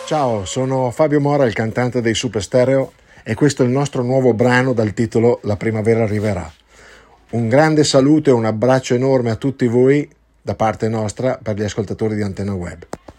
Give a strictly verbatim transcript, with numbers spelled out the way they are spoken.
Ciao, sono Fabio Mora, il cantante dei Super Stereo, e questo è il nostro nuovo brano dal titolo La primavera arriverà. Un grande saluto e un abbraccio enorme a tutti voi da parte nostra per gli ascoltatori di Antenna Web.